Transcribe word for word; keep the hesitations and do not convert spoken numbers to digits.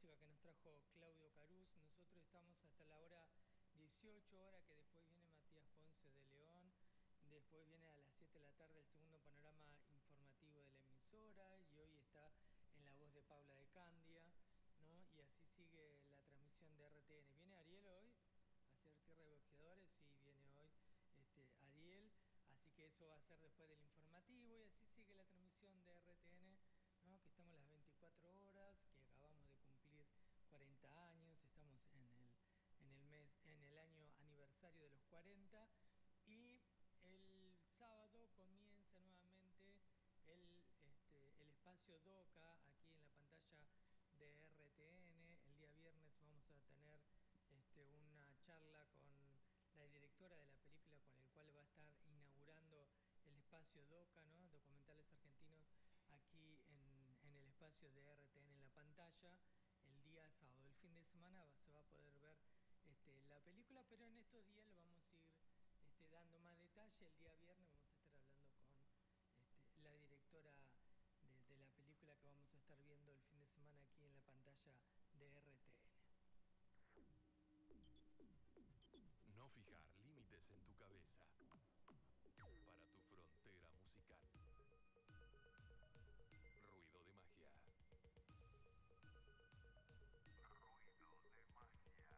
música que nos trajo Claudio Carús. Nosotros estamos hasta la hora dieciocho, hora que después viene Matías Ponce de León, después viene a las siete de la tarde el segundo panorama informativo de la emisora y hoy está en la voz de Paula de Candia, ¿no? Y así sigue la transmisión de R T N. ¿Viene Ariel hoy a hacer Tierra de Boxeadores? Sí, viene hoy este, Ariel, así que eso va a ser después del informativo y así sigue la transmisión de R T N, ¿no? Que estamos las veinticuatro horas, que acabamos de cumplir cuarenta años, estamos en el, en el mes, en el año aniversario de los cuarenta, y el sábado comienza nuevamente el, este, el espacio DOCA aquí en la pantalla de R T N. El día viernes vamos a tener este, una charla con la directora de la película con el cual va a estar inaugurando el espacio DOCA, ¿no? Documentales Argentinos, aquí en, en el espacio de R T N en la pantalla el día sábado. El fin de semana va, se va a poder ver este, la película, pero en estos días le vamos a ir este, dando más detalle. El día viernes vamos a estar hablando con este, la directora de, de la película que vamos a estar viendo el fin de semana aquí en la pantalla